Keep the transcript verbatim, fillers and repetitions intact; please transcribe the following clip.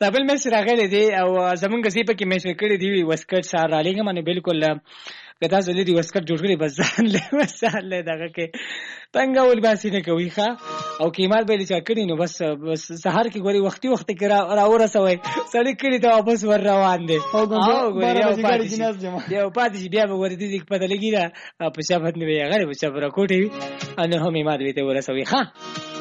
سابل مې راغلی دی او زمونږ زی په کې مې کړی دی وسکټ سار را لګم نه بالکل کدا زه دې وسکټ جوړ کړی بس ځان له وسال له دغه کې څنګه ول باسي نه کوي ښا او کیمال به لچا کړی نو بس بس سحر کې غوري وختي وخت کې را راورسوي سړی کړی ته واپس ور روان دي او غوري او پاتې یو پاتې بیا به ورته دې په دلګی را په شپه نه وی غره په شپه را کوټي ان هم ما دې ته ورسوي ښا